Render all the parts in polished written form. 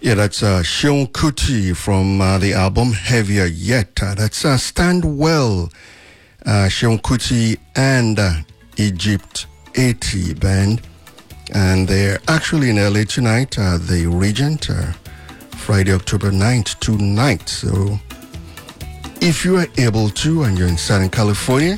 Yeah, that's Seun Kuti from the album Heavier Yet. That's Stand Well, Seun Kuti and Egypt 80 band. And they're actually in LA tonight, the Regent, Friday, October 9th tonight. So if you are able to and you're in Southern California,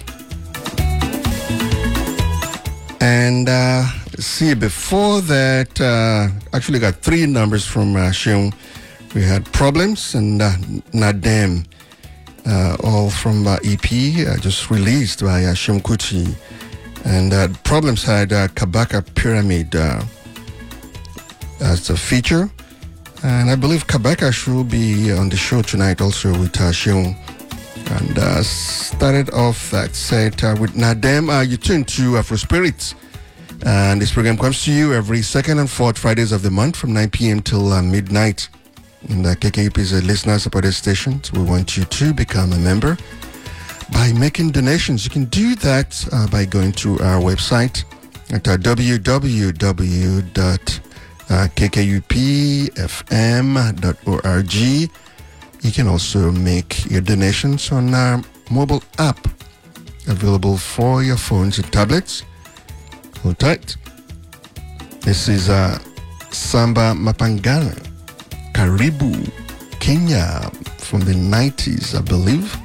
and see, before that, actually got three numbers from Seun. We had Problems and Nadem, all from EP, just released by Seun Kuti. And Problems had Kabaka Pyramid as a feature. And I believe Kabaka should be on the show tonight also with Seun. And started off that set with Nadem. You tuned to Afro Spirits. And this program comes to you every second and fourth Fridays of the month from 9 p.m. till midnight. And KKUP is a listener-supported station. So we want you to become a member by making donations. You can do that by going to our website at www.kkupfm.org. You can also make your donations on our mobile app available for your phones and tablets. Hold tight. This is Samba Mapangala, Karibu, Kenya from the 90s, I believe.